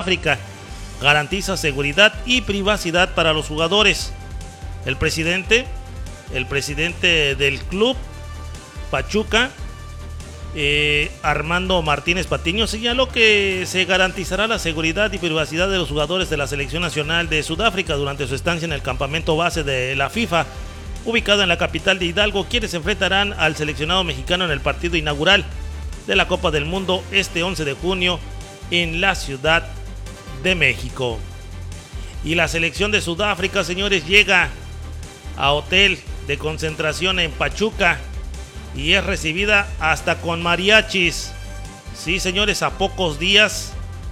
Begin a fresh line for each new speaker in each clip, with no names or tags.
Sudáfrica. Garantiza seguridad y privacidad para los jugadores. El presidente del club Pachuca, Armando Martínez Patiño, señaló que se garantizará la seguridad y privacidad de los jugadores de la selección nacional de Sudáfrica durante su estancia en el campamento base de la FIFA, ubicado en la capital de Hidalgo, quienes se enfrentarán al seleccionado mexicano en el partido inaugural de la Copa del Mundo este 11 de junio en la Ciudad de México. Y la selección de Sudáfrica, señores, llega a hotel de concentración en Pachuca y es recibida hasta con mariachis. Sí, señores, a pocos días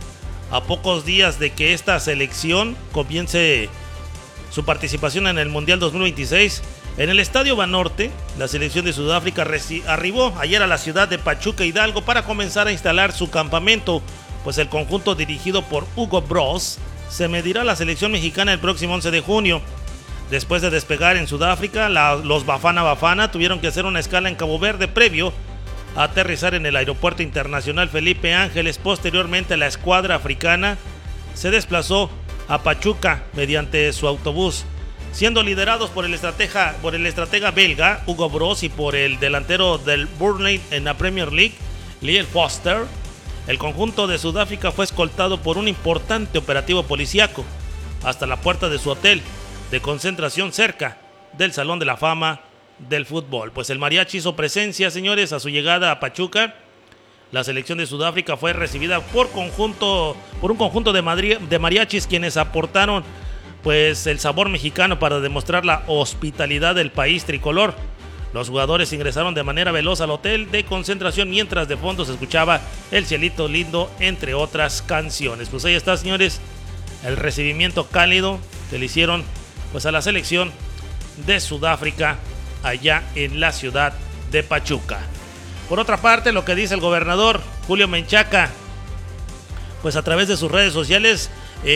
de que esta selección comience su participación en el Mundial 2026, en el Estadio Banorte, la selección de Sudáfrica arribó ayer a la ciudad de Pachuca, Hidalgo, para comenzar a instalar su campamento, pues el conjunto dirigido por Hugo Broos se medirá a la selección mexicana el próximo 11 de junio. Después de despegar en Sudáfrica, los Bafana Bafana tuvieron que hacer una escala en Cabo Verde previo a aterrizar en el Aeropuerto Internacional Felipe Ángeles. Posteriormente, la escuadra africana se desplazó a Pachuca mediante su autobús, siendo liderados por el estratega belga Hugo Broos y por el delantero del Burnley en la Premier League, Lyle Foster. El conjunto de Sudáfrica fue escoltado por un importante operativo policíaco hasta la puerta de su hotel de concentración cerca del Salón de la Fama del Fútbol. Pues el mariachi hizo presencia, señores, a su llegada a Pachuca. La selección de Sudáfrica fue recibida por un conjunto de mariachis, quienes aportaron pues el sabor mexicano para demostrar la hospitalidad del país tricolor. Los jugadores ingresaron de manera veloz al hotel de concentración, mientras de fondo se escuchaba El Cielito Lindo, entre otras canciones. Pues ahí está, señores, el recibimiento cálido que le hicieron pues a la selección de Sudáfrica allá en la ciudad de Pachuca. Por otra parte, lo que dice el gobernador Julio Menchaca, pues a través de sus redes sociales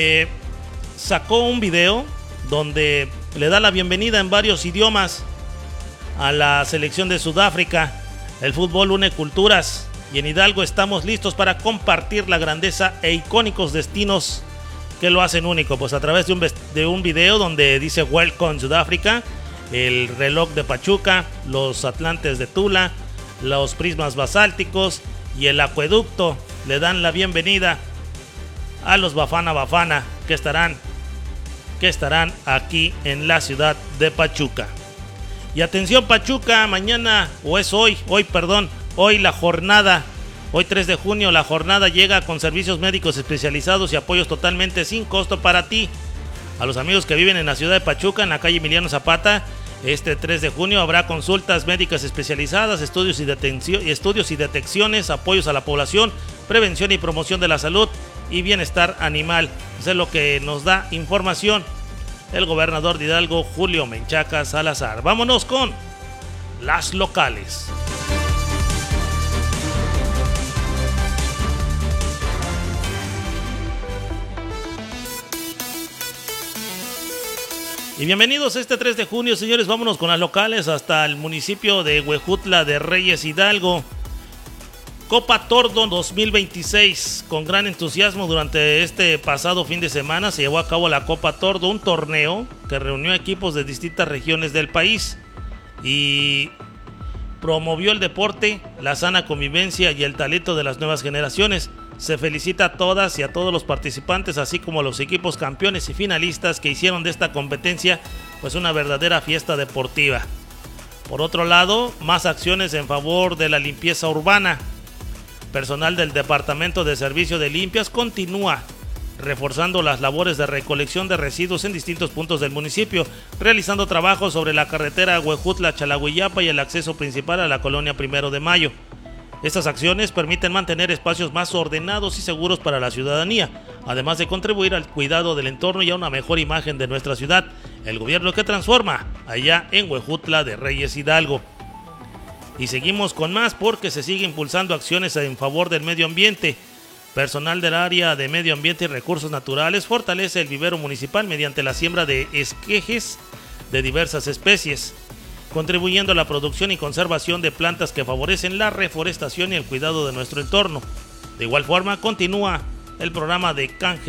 sacó un video donde le da la bienvenida en varios idiomas a la selección de Sudáfrica. El fútbol une culturas y en Hidalgo estamos listos para compartir la grandeza e icónicos destinos que lo hacen único. Pues a través de un video donde dice Welcome Sudáfrica, el reloj de Pachuca, los Atlantes de Tula, los prismas basálticos y el acueducto le dan la bienvenida a los Bafana Bafana que estarán aquí en la ciudad de Pachuca. Y atención Pachuca, mañana, hoy la jornada, hoy 3 de junio, la jornada llega con servicios médicos especializados y apoyos totalmente sin costo para ti. A los amigos que viven en la ciudad de Pachuca, en la calle Emiliano Zapata, este 3 de junio habrá consultas médicas especializadas, estudios y detecciones, apoyos a la población, prevención y promoción de la salud y bienestar animal. Eso es lo que nos da información el gobernador de Hidalgo, Julio Menchaca Salazar. Vámonos con las locales. Y bienvenidos a este 3 de junio, señores. Vámonos con las locales hasta el municipio de Huejutla de Reyes, Hidalgo. Copa Tordo 2026. Con gran entusiasmo durante este pasado fin de semana se llevó a cabo la Copa Tordo, un torneo que reunió equipos de distintas regiones del país y promovió el deporte, la sana convivencia y el talento de las nuevas generaciones. Se felicita a todas y a todos los participantes, así como a los equipos campeones y finalistas que hicieron de esta competencia pues una verdadera fiesta deportiva. Por otro lado, más acciones en favor de la limpieza urbana. Personal del Departamento de Servicio de Limpias continúa reforzando las labores de recolección de residuos en distintos puntos del municipio, realizando trabajos sobre la carretera Huejutla-Chalagüiyapa y el acceso principal a la colonia 1 de Mayo. Estas acciones permiten mantener espacios más ordenados y seguros para la ciudadanía, además de contribuir al cuidado del entorno y a una mejor imagen de nuestra ciudad. El gobierno que transforma, allá en Huejutla de Reyes, Hidalgo. Y seguimos con más porque se sigue impulsando acciones en favor del medio ambiente. Personal del área de Medio Ambiente y Recursos Naturales fortalece el vivero municipal mediante la siembra de esquejes de diversas especies, contribuyendo a la producción y conservación de plantas que favorecen la reforestación y el cuidado de nuestro entorno. De igual forma, continúa el programa de canje